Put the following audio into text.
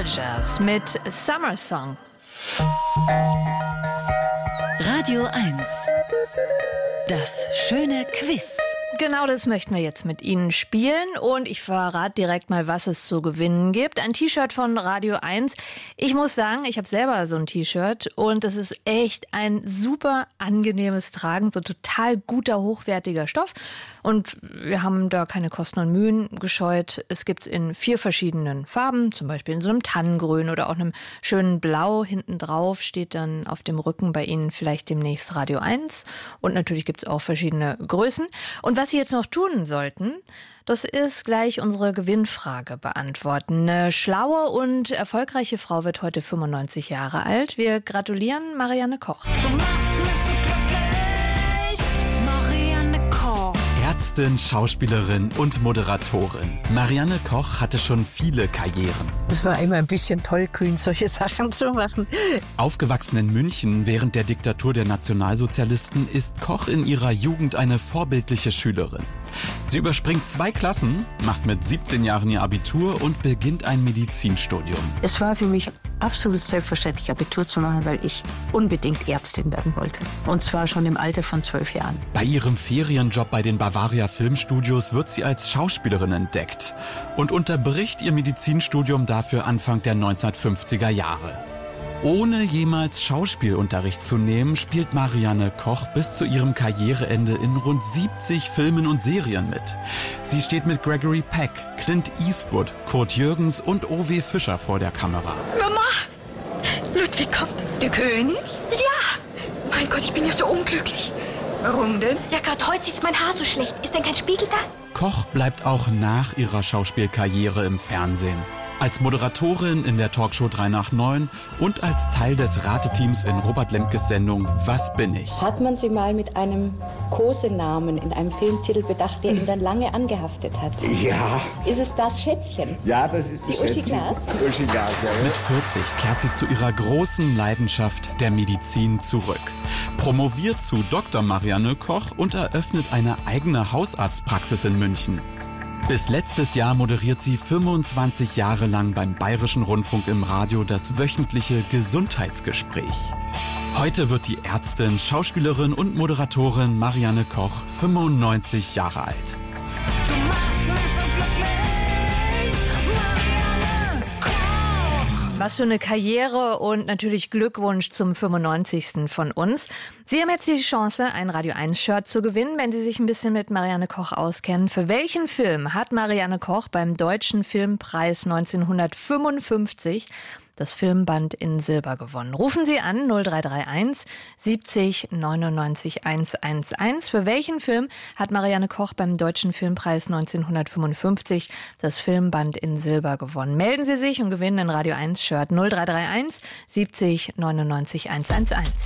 Rogers mit Summer Song. Radio 1. Das schöne Quiz. Genau das möchten wir jetzt mit Ihnen spielen und ich verrate direkt mal, was es zu gewinnen gibt. Ein T-Shirt von Radio 1. Ich muss sagen, ich habe selber so ein T-Shirt und es ist echt ein super angenehmes Tragen, so total guter, hochwertiger Stoff. Und wir haben da keine Kosten und Mühen gescheut. Es gibt es in 4 verschiedenen Farben, zum Beispiel in so einem Tannengrün oder auch einem schönen Blau. Hinten drauf steht dann auf dem Rücken bei Ihnen vielleicht demnächst Radio 1. Und natürlich gibt es auch verschiedene Größen. Und was Sie jetzt noch tun sollten, das ist gleich unsere Gewinnfrage beantworten. Eine schlaue und erfolgreiche Frau wird heute 95 Jahre alt. Wir gratulieren Marianne Koch. Du machst mich so glücklich, Marianne Koch. Ärztin, Schauspielerin und Moderatorin. Marianne Koch hatte schon viele Karrieren. Es war immer ein bisschen tollkühn, solche Sachen zu machen. Aufgewachsen in München während der Diktatur der Nationalsozialisten ist Koch in ihrer Jugend eine vorbildliche Schülerin. Sie überspringt 2 Klassen, macht mit 17 Jahren ihr Abitur und beginnt ein Medizinstudium. Es war für mich absolut selbstverständlich, Abitur zu machen, weil ich unbedingt Ärztin werden wollte. Und zwar schon im Alter von 12 Jahren. Bei ihrem Ferienjob bei den Bavaria Filmstudios wird sie als Schauspielerin entdeckt und unterbricht ihr Medizinstudium dafür Anfang der 1950er Jahre. Ohne jemals Schauspielunterricht zu nehmen, spielt Marianne Koch bis zu ihrem Karriereende in rund 70 Filmen und Serien mit. Sie steht mit Gregory Peck, Clint Eastwood, Kurt Jürgens und O.W. Fischer vor der Kamera. Mama, Ludwig kommt. Der König? Ja. Mein Gott, ich bin ja so unglücklich. Warum denn? Ja, gerade heute sieht mein Haar so schlecht. Ist denn kein Spiegel da? Koch bleibt auch nach ihrer Schauspielkarriere im Fernsehen. Als Moderatorin in der Talkshow 3 nach 9 und als Teil des Rateteams in Robert Lemkes Sendung Was bin ich? Hat man sie mal mit einem Kosenamen in einem Filmtitel bedacht, der ihn dann lange angehaftet hat? Ja. Ist es das Schätzchen? Ja, das ist die Uschi Glas. Uschi Glas, ja. Mit 40 kehrt sie zu ihrer großen Leidenschaft der Medizin zurück. Promoviert zu Dr. Marianne Koch und eröffnet eine eigene Hausarztpraxis in München. Bis letztes Jahr moderiert sie 25 Jahre lang beim Bayerischen Rundfunk im Radio das wöchentliche Gesundheitsgespräch. Heute wird die Ärztin, Schauspielerin und Moderatorin Marianne Koch 95 Jahre alt. Du machst mich so glücklich, Marianne Koch. Was für eine Karriere und natürlich Glückwunsch zum 95. von uns. Sie haben jetzt die Chance, ein Radio 1-Shirt zu gewinnen, wenn Sie sich ein bisschen mit Marianne Koch auskennen. Für welchen Film hat Marianne Koch beim Deutschen Filmpreis 1955 das Filmband in Silber gewonnen? Rufen Sie an 0331 70 99 111. Für welchen Film hat Marianne Koch beim Deutschen Filmpreis 1955 das Filmband in Silber gewonnen? Melden Sie sich und gewinnen ein Radio 1 Shirt 0331 70 99 111.